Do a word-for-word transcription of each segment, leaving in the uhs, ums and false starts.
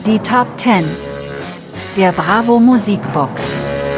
Die Top zehn der Bravo Musikbox.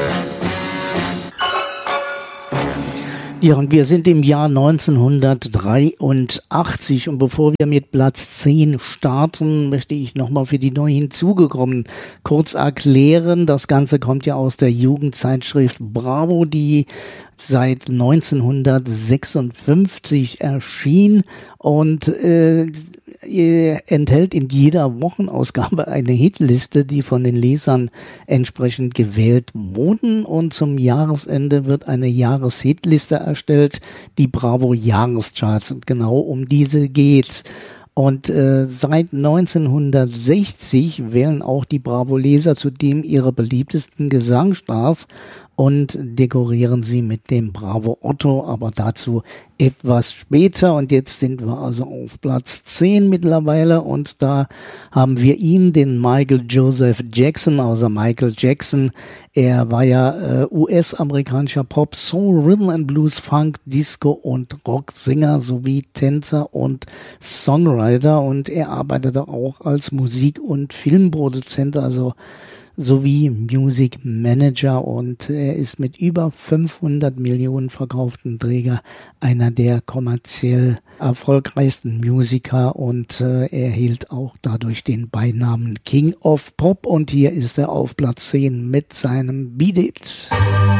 Ja, und wir sind im Jahr neunzehnhundertdreiundachtzig und bevor wir mit Platz zehn starten, möchte ich nochmal für die neu hinzugekommenen kurz erklären. Das Ganze kommt ja aus der Jugendzeitschrift Bravo, die seit neunzehnhundertsechsundfünfzig erschien und äh, enthält in jeder Wochenausgabe eine Hitliste, die von den Lesern entsprechend gewählt wurden, und zum Jahresende wird eine Jahreshitliste erstellt, die Bravo Jahrescharts, und genau um diese geht's. Und äh, seit neunzehnhundertsechzig wählen auch die Bravo-Leser zudem ihre beliebtesten Gesangstars und dekorieren sie mit dem Bravo Otto, aber dazu etwas später. Und jetzt sind wir also auf Platz zehn mittlerweile und da haben wir ihn, den Michael Joseph Jackson, außer Michael Jackson. Er war ja äh, U S-amerikanischer Pop, Soul, Rhythm and Blues, Funk, Disco und Rocksänger sowie Tänzer und Songwriter, und er arbeitete auch als Musik- und Filmproduzent, also sowie Music Manager, und er ist mit über fünfhundert Millionen verkauften Träger einer der kommerziell erfolgreichsten Musiker, und äh, er erhielt auch dadurch den Beinamen King of Pop, und hier ist er auf Platz zehn mit seinem Beat It.